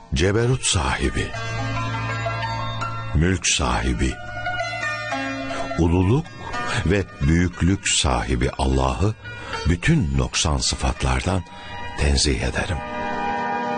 Ceberut sahibi, mülk sahibi, ululuk ve büyüklük sahibi Allah'ı bütün noksan sıfatlardan tenzih ederim.